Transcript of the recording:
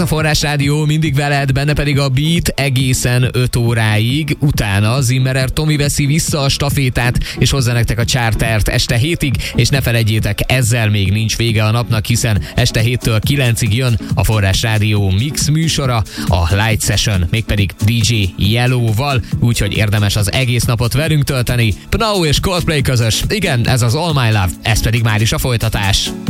a Forrás Rádió, mindig veled, benne pedig a Beat egészen 5 óráig. Utána Zimmerer Tomi veszi vissza a stafétát, és hozza nektek a Chartert este 7-ig, és ne felejtjétek, ezzel még nincs vége a napnak, hiszen este 7-től 9-ig jön a Forrás Rádió mix műsora, a Light Session, mégpedig DJ Yellow-val, úgyhogy érdemes az egész napot velünk tölteni. Pnau és Coldplay közös, igen, ez az All My Love, ez pedig már is a folytatás.